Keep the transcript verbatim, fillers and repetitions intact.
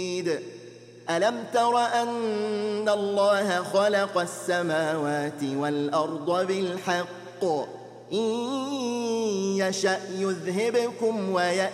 ألم تر أن الله خلق السماوات والأرض بالحق إن يشأ يذهبكم ويأتي